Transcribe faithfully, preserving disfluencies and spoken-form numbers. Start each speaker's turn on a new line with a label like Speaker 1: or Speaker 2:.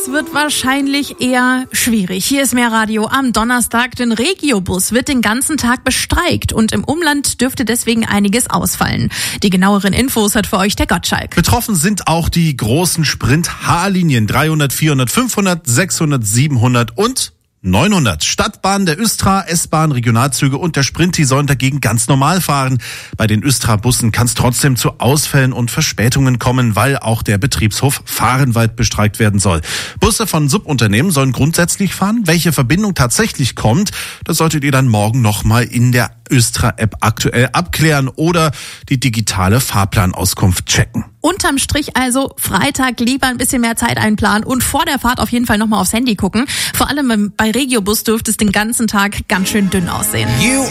Speaker 1: wird wahrscheinlich eher schwierig. Hier ist mehr Radio am Donnerstag, denn Regiobus wird den ganzen Tag bestreikt und im Umland dürfte deswegen einiges ausfallen. Die genaueren Infos hat für euch der Gottschalk.
Speaker 2: Betroffen sind auch die großen Sprint-H-Linien dreihundert, vierhundert, fünfhundert, sechshundert, siebenhundert und neunhundert. Stadtbahn, der Östra, S-Bahn, Regionalzüge und der Sprint, die sollen dagegen ganz normal fahren. Bei den Östra-Bussen kann es trotzdem zu Ausfällen und Verspätungen kommen, weil auch der Betriebshof Fahrenwald bestreikt werden soll. Busse von Subunternehmen sollen grundsätzlich fahren. Welche Verbindung tatsächlich kommt, das solltet ihr dann morgen nochmal in der Östra-App aktuell abklären oder die digitale Fahrplanauskunft checken.
Speaker 1: Unterm Strich also Freitag lieber ein bisschen mehr Zeit einplanen und vor der Fahrt auf jeden Fall nochmal aufs Handy gucken. Vor allem bei Regiobus dürfte es den ganzen Tag ganz schön dünn aussehen.
Speaker 3: You